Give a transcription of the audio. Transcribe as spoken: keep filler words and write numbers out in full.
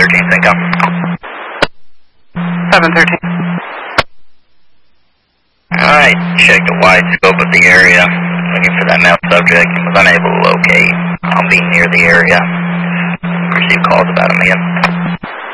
thirteen, Cinco. seven thirteen. Alright, checked a wide scope of the area, looking for that male subject, and was unable to locate. I'll be near the area. Receive calls about him again.